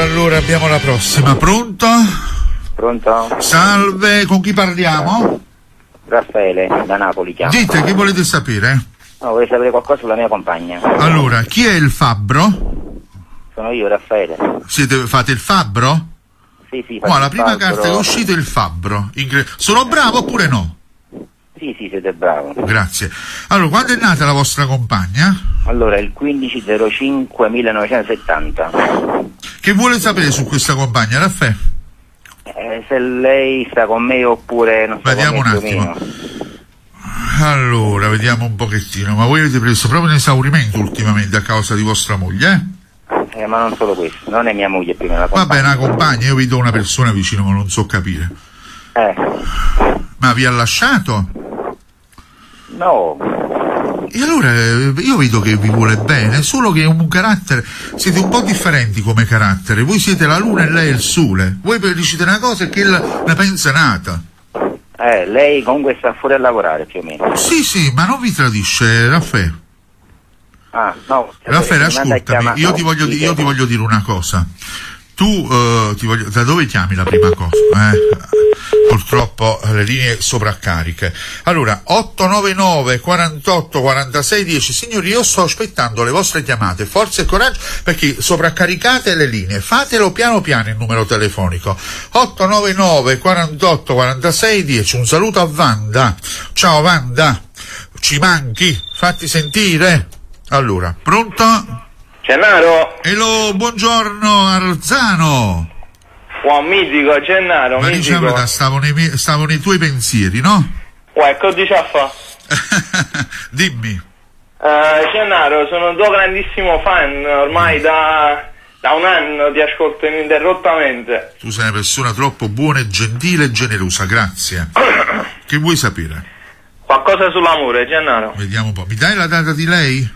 Allora abbiamo la prossima. Pronto? Pronto? Salve, con chi parliamo? Raffaele, da Napoli chiamo. Dite, che volete sapere? No, vorrei sapere qualcosa sulla mia compagna. Allora, chi è il fabbro? Sono io, Raffaele. Fate il fabbro? Sì, Oh, la prima carta che è uscita è il fabbro. Sono bravo oppure no? Sì, siete bravo. Grazie. Allora, quando è nata la vostra compagna? Allora, il 15/05/1970. Che vuole sapere su questa compagna, Raffaele? Se lei sta con me oppure non so. Vediamo un attimo. Allora, vediamo un pochettino. Ma voi avete preso proprio un esaurimento ultimamente a causa di vostra moglie, ma non solo questo, non è mia moglie prima la compagna. Vabbè, una compagna, io vi do una persona vicino, ma non so capire. Ma vi ha lasciato? No. E allora io vedo che vi vuole bene, solo che è un carattere, siete un po' differenti come carattere, voi siete la luna e lei è il sole, voi dicete una cosa e che ne pensa nata. Lei comunque sta fuori a lavorare più o meno. Sì, ma non vi tradisce, Raffaele. No. Raffaele, ascoltami, io ti voglio dire una cosa. Tu da dove chiami la prima cosa? Purtroppo le linee sovraccariche. Allora, 899 48 46 10. Signori, io sto aspettando le vostre chiamate, forza e coraggio, perché sovraccaricate le linee, fatelo piano piano il numero telefonico. 899 48 46 10. Un saluto a Wanda. Ciao Wanda, ci manchi, fatti sentire. Allora, pronto? Gennaro? Hello, buongiorno Arzano. Buon mitico, Gennaro, ma mitico. diciamo, stavo nei tuoi pensieri, no? Ecco, diciamo fa. Dimmi. Gennaro, sono tuo grandissimo fan, ormai da un anno ti ascolto ininterrottamente. Tu sei una persona troppo buona, gentile e generosa, grazie. Che vuoi sapere? Qualcosa sull'amore, Gennaro. Vediamo un po'. Mi dai la data di lei?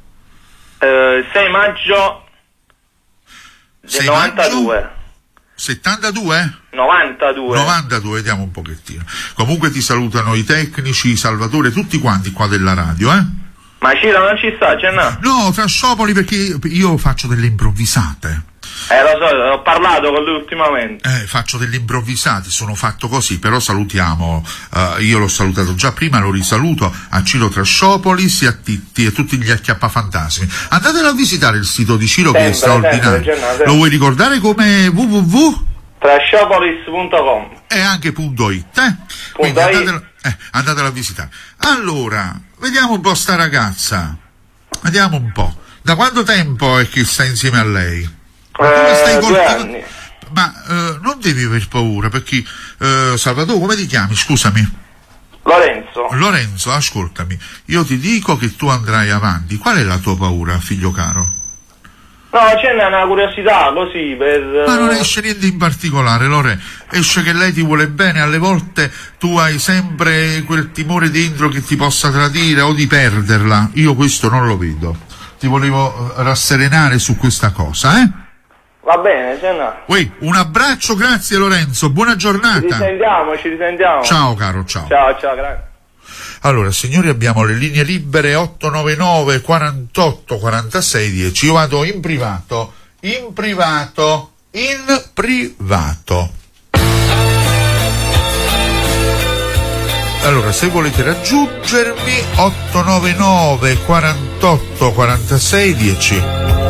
6 maggio del 92. Maggio? 72? 92, vediamo un pochettino. Comunque ti salutano i tecnici, Salvatore, tutti quanti qua della radio, Ma Ciro non ci sta, Gennaro? No, Trasciopoli, perché io faccio delle improvvisate. Lo so, ho parlato con lui ultimamente. Faccio delle improvvisate, sono fatto così, però salutiamo, io l'ho salutato già prima, lo risaluto a Ciro Trasciopoli, a Titti e tutti gli acchiappafantasmi. Andatelo a visitare il sito di Ciro, che è straordinario. Sempre. Lo vuoi ricordare come www.trasciopolis.com e anche .it, quindi andatelo a visitare. Allora, vediamo un po' sta ragazza, vediamo un po'. Da quanto tempo è che sta insieme a lei? Come stai 2 anni. Ma non devi aver paura, perché Salvatore, come ti chiami? Scusami. Lorenzo, ascoltami, io ti dico che tu andrai avanti. Qual è la tua paura, figlio caro? No, c'è una curiosità così per... Ma non esce niente in particolare, Lore. Esce che lei ti vuole bene, alle volte tu hai sempre quel timore dentro che ti possa tradire o di perderla. Io questo non lo vedo. Ti volevo rasserenare su questa cosa, Va bene, Gennaro. Un abbraccio, grazie Lorenzo, buona giornata. Ci risentiamo. Ciao caro, ciao. Ciao, grazie. Allora, signori, abbiamo le linee libere 899 48 46 10. Io vado in privato. Allora, se volete raggiungermi, 899 48 46 10.